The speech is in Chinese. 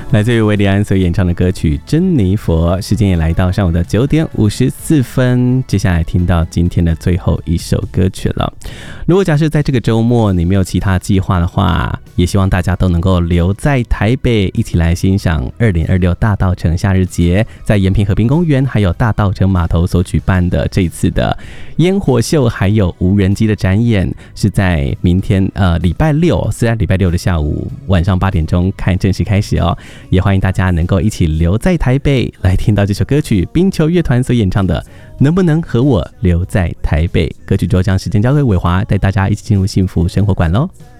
来自于维里安所演唱的歌曲《珍妮佛》。时间也来到上午的9点54分，接下来听到今天的最后一首歌曲了。如果假设在这个周末你没有其他计划的话，也希望大家都能够留在台北，一起来欣赏2026大稻埕夏日节在延平河滨公园还有大稻埕码头所举办的这一次的烟火秀还有无人机的展演，是在明天礼拜六，是在礼拜六的下午晚上8点钟正式开始哦。也欢迎大家能够一起留在台北，来听到这首歌曲，冰球乐团所演唱的《能不能和我留在台北》。歌曲就将时间交给伟华，带大家一起进入幸福生活馆咯。